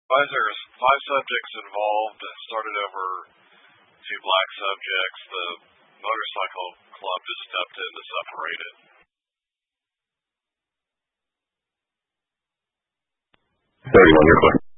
Why is there five subjects involved? It started over two black subjects. The motorcycle club just stepped in to separate it. 31, your question.